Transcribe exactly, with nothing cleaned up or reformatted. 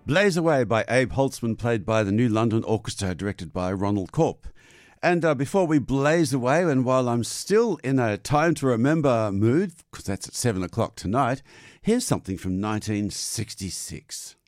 Blaze Away by Abe Holtzman, played by the New London Orchestra, directed by Ronald Corp. And uh, before we blaze away, and while I'm still in a time to remember mood, because that's at seven o'clock tonight, here's something from nineteen sixty-six.